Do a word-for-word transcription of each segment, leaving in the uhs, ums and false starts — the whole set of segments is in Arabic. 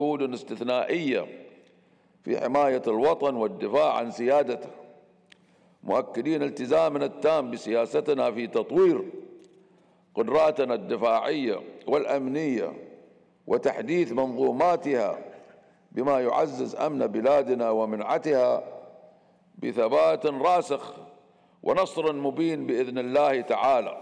جهود استثنائية في حماية الوطن والدفاع عن سيادته، مؤكدين التزامنا التام بسياستنا في تطوير قدراتنا الدفاعية والأمنية وتحديث منظوماتها بما يعزز أمن بلادنا ومنعتها بثبات راسخ ونصر مبين بإذن الله تعالى.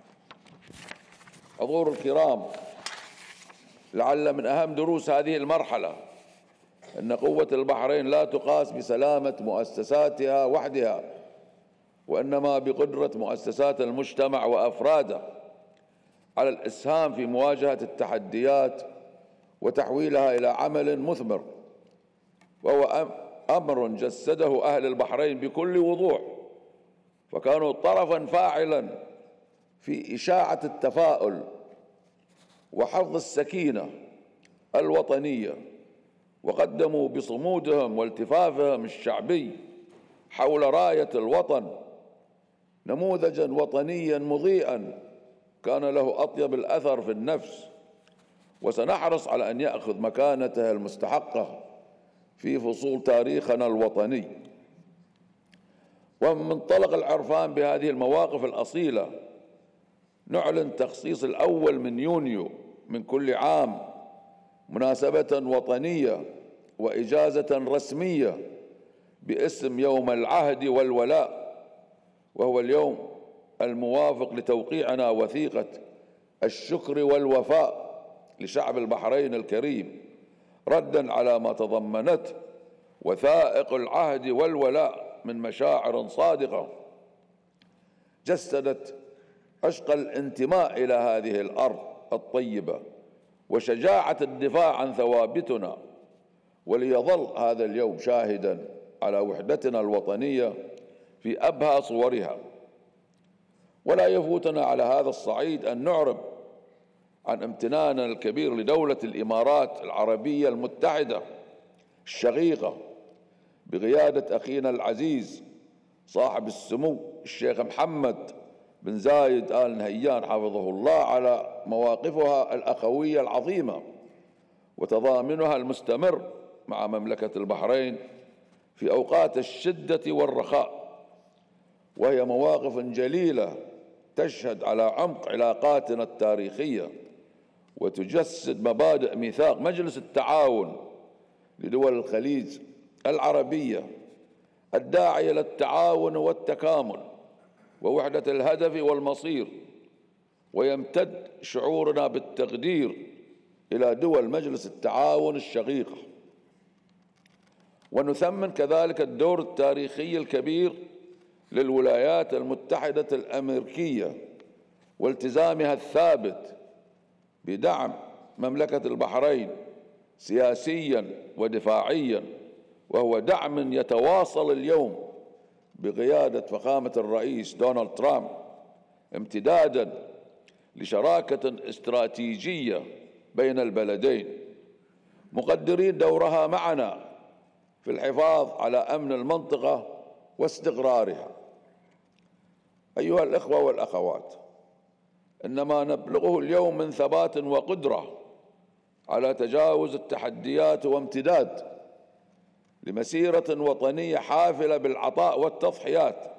حضور الكرام، لعل من أهم دروس هذه المرحلة أن قوة البحرين لا تقاس بسلامة مؤسساتها وحدها، وإنما بقدرة مؤسسات المجتمع وأفراده على الإسهام في مواجهة التحديات وتحويلها إلى عمل مثمر، وهو أمر جسده أهل البحرين بكل وضوح، فكانوا طرفا فاعلا في إشاعة التفاؤل وحفظ السكينة الوطنية، وقدموا بصمودهم والتفافهم الشعبي حول راية الوطن نموذجا وطنيا مضيئا كان له أطيب الأثر في النفس، وسنحرص على أن يأخذ مكانته المستحقة في فصول تاريخنا الوطني. ومن منطلق العرفان بهذه المواقف الأصيلة نعلن تخصيص الأول من يونيو من كل عام مناسبة وطنية وإجازة رسمية باسم يوم العهد والولاء، وهو اليوم الموافق لتوقيعنا وثيقة الشكر والوفاء لشعب البحرين الكريم، ردا على ما تضمنته وثائق العهد والولاء من مشاعر صادقة جسدت عشق الانتماء إلى هذه الأرض الطيبة وشجاعة الدفاع عن ثوابتنا، وليظل هذا اليوم شاهدا على وحدتنا الوطنية في أبهى صورها. ولا يفوتنا على هذا الصعيد أن نعرب عن امتناننا الكبير لدولة الإمارات العربية المتحدة الشقيقة بقيادة أخينا العزيز صاحب السمو الشيخ محمد بن زايد آل نهيان حفظه الله على مواقفها الأخوية العظيمة وتضامنها المستمر مع مملكة البحرين في أوقات الشدة والرخاء، وهي مواقف جليلة تشهد على عمق علاقاتنا التاريخية وتجسد مبادئ ميثاق مجلس التعاون لدول الخليج العربية الداعية للتعاون والتكامل ووحدة الهدف والمصير، ويمتد شعورنا بالتقدير إلى دول مجلس التعاون الشقيقة. ونثمن كذلك الدور التاريخي الكبير للولايات المتحدة الأمريكية والتزامها الثابت بدعم مملكة البحرين سياسيا ودفاعيا، وهو دعم يتواصل اليوم بقيادة فخامة الرئيس دونالد ترامب امتدادا لشراكة استراتيجية بين البلدين، مقدرين دورها معنا في الحفاظ على أمن المنطقة واستقرارها. أيها الإخوة والأخوات، إنما نبلغه اليوم من ثبات وقدرة على تجاوز التحديات وامتداد لمسيرة وطنية حافلة بالعطاء والتضحيات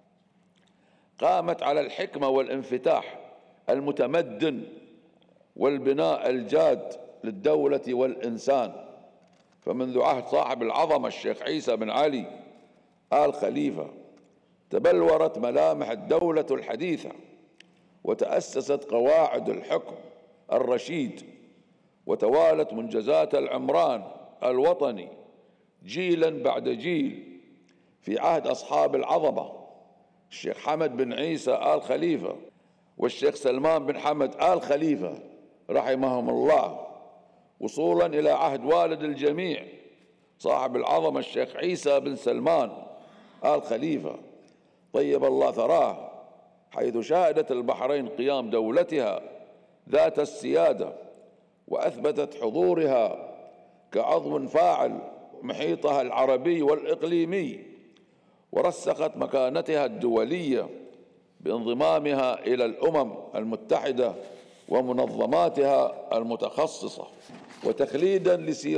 قامت على الحكمة والانفتاح المتمدن والبناء الجاد للدولة والإنسان. فمنذ عهد صاحب العظمة الشيخ عيسى بن علي آل خليفة تبلورت ملامح الدولة الحديثة وتأسست قواعد الحكم الرشيد، وتوالت منجزات العمران الوطني جيلا بعد جيل في عهد أصحاب العظمة الشيخ حمد بن عيسى آل خليفة والشيخ سلمان بن حمد آل خليفة رحمهم الله، وصولا إلى عهد والد الجميع صاحب العظمة الشيخ عيسى بن سلمان آل خليفة طيب الله ثراه، حيث شهدت البحرين قيام دولتها ذات السيادة وأثبتت حضورها كعضو فاعل محيطها العربي والإقليمي، ورسخت مكانتها الدولية بانضمامها إلى الأمم المتحدة ومنظماتها المتخصصة، وتخليدا لسيرتها